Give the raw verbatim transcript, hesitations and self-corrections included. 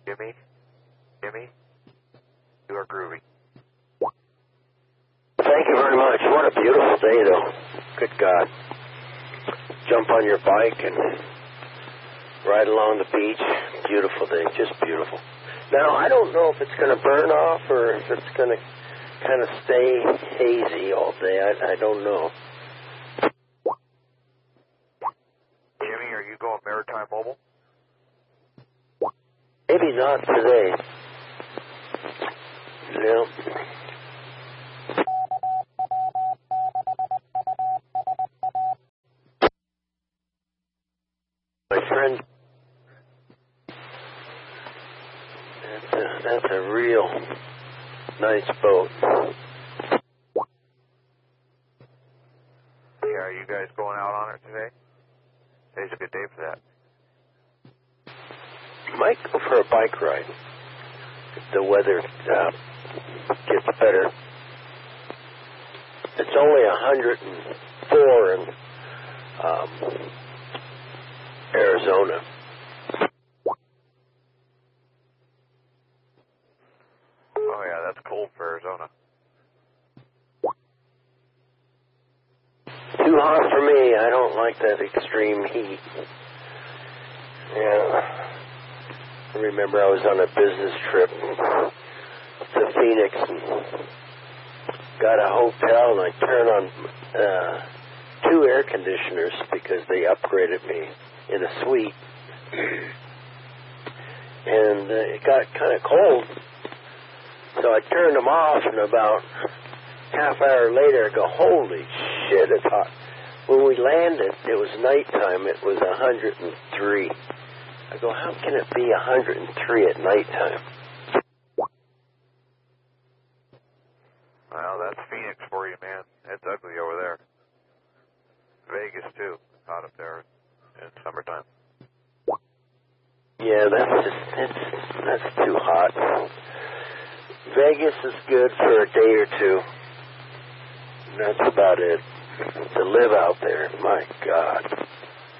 Jimmy? Jimmy? You are groovy. Thank you very much. What a beautiful day, though. Good God. Jump on your bike and ride along the beach. Beautiful day. Just beautiful. Now, I don't know if it's going to burn off or if it's going to kind of stay hazy all day. I, I don't know. Jimmy, are you going Maritime Mobile? Maybe not today. No. My friend, that's a, that's a real nice boat. Yeah, are you guys going out on it today? Today's a good day for that. Might go for a bike ride if the weather uh, gets better. It's only one hundred four in um, Arizona. Oh, yeah, that's cold for Arizona. Too hot for me. I don't like that extreme heat. Yeah. I remember I was on a business trip to Phoenix and got a hotel, and I turned on uh, two air conditioners because they upgraded me in a suite. And uh, it got kind of cold, so I turned them off, and about half hour later I go, holy shit, it's hot. When we landed, it was nighttime, it was one hundred three. I go, how can it be one hundred three at nighttime? Well, that's Phoenix for you, man. It's ugly over there. Vegas, too. It's hot up there in summertime. Yeah, that's just, it's, that's too hot. Vegas is good for a day or two. That's about it. To live out there, my God.